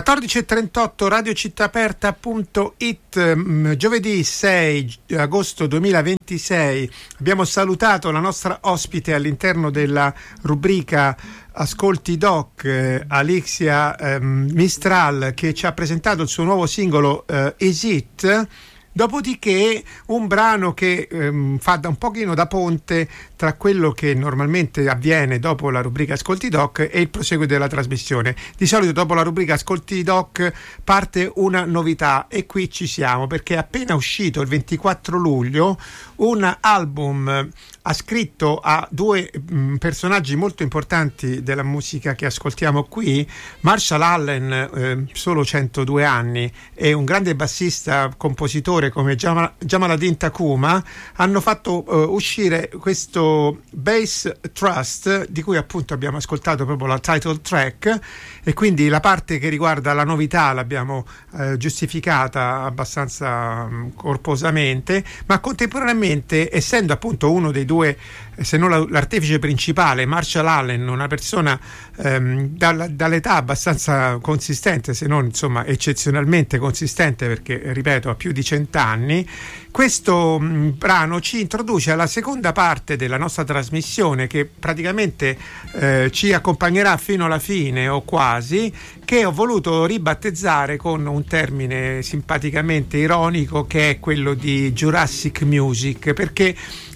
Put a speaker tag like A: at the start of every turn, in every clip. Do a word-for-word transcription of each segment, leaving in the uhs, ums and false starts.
A: quattordici e trentotto, radio città aperta punto it, giovedì sei agosto duemilaventisei. Abbiamo salutato la nostra ospite all'interno della rubrica Ascolti Doc, eh, Alixia eh, Mistral, che ci ha presentato il suo nuovo singolo eh, Is It? Dopodiché un brano che ehm, fa da un pochino da ponte tra quello che normalmente avviene dopo la rubrica Ascolti Doc e il proseguo della trasmissione. Di solito dopo la rubrica Ascolti Doc parte una novità e qui ci siamo, perché è appena uscito il ventiquattro luglio un album ascritto a due mh, personaggi molto importanti della musica che ascoltiamo qui. Marshall Allen, eh, solo centodue anni, e un grande bassista compositore come Jamal- Jamaluddin Tacuma hanno fatto uh, uscire questo Bass Trust, di cui appunto abbiamo ascoltato proprio la title track, e quindi la parte che riguarda la novità l'abbiamo uh, giustificata abbastanza um, corposamente, ma contemporaneamente, essendo appunto uno dei due, se non l'artefice principale, Marshall Allen, una persona ehm, dalla, dall'età abbastanza consistente, se non insomma eccezionalmente consistente, perché ripeto ha più di cent'anni, questo mh, brano ci introduce alla seconda parte della nostra trasmissione, che praticamente eh, ci accompagnerà fino alla fine o quasi, che ho voluto ribattezzare con un termine simpaticamente ironico, che è quello di Jurassic Music, perché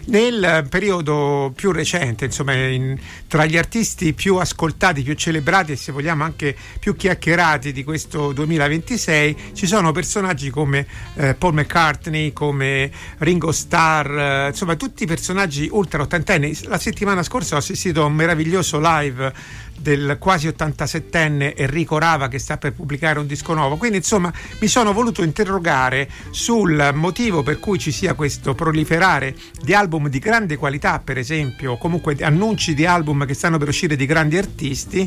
A: nel periodo più recente, insomma, in, tra gli artisti più ascoltati, più celebrati e, se vogliamo, anche più chiacchierati di questo duemilaventisei, ci sono personaggi come eh, Paul McCartney, come Ringo Starr, eh, insomma tutti personaggi ultra ottantenni. La settimana scorsa ho assistito a un meraviglioso live del quasi ottantasettenne Enrico Rava, che sta per pubblicare un disco nuovo. Quindi insomma mi sono voluto interrogare sul motivo per cui ci sia questo proliferare di album di grande qualità, per esempio, o comunque annunci di album che stanno per uscire di grandi artisti,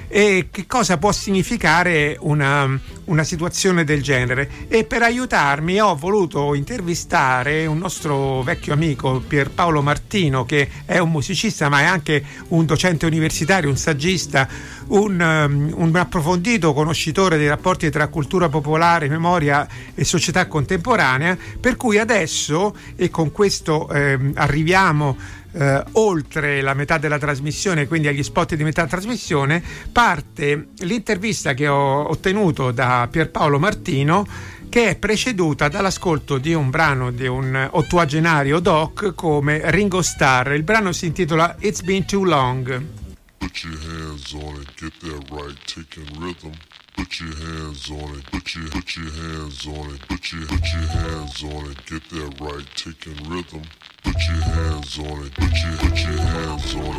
A: e che cosa può significare una, una situazione del genere. E per aiutarmi ho voluto intervistare un nostro vecchio amico, Pierpaolo Martino, che è un musicista ma è anche un docente universitario, un saggista, Un, um, un approfondito conoscitore dei rapporti tra cultura popolare, memoria e società contemporanea, per cui adesso, e con questo ehm, arriviamo eh, oltre la metà della trasmissione, quindi agli spot di metà trasmissione, parte l'intervista che ho ottenuto da Pierpaolo Martino, che è preceduta dall'ascolto di un brano di un ottuagenario doc come Ringo Starr. Il brano si intitola It's Been Too Long.
B: Put your hands on it, get that right, taking rhythm. Put your hands on it, put your put your hands on it, put your put your hands on it, get that right, taking rhythm. Put your hands on it, put your put your hands on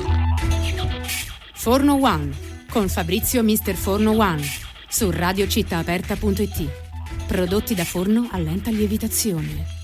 B: it.
C: Forno One con Fabrizio mister Forno One su radio città aperta punto it. Prodotti da forno a lenta lievitazione.